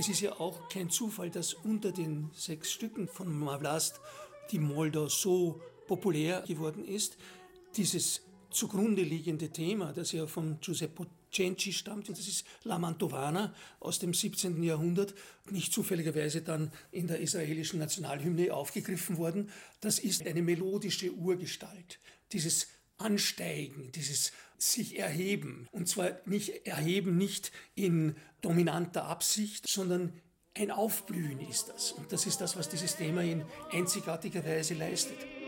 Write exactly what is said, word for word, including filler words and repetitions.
Es ist ja auch kein Zufall, dass unter den sechs Stücken von Mavlast die Moldau so populär geworden ist. Dieses zugrunde liegende Thema, das ja von Giuseppe Cenci stammt, und das ist La Mantovana aus dem siebzehnten Jahrhundert, nicht zufälligerweise dann in der israelischen Nationalhymne aufgegriffen worden. Das ist eine melodische Urgestalt, dieses Ansteigen, dieses sich erheben. Und zwar nicht erheben nicht in dominanter Absicht, sondern ein Aufblühen ist das. Und das ist das, was dieses Thema in einzigartiger Weise leistet.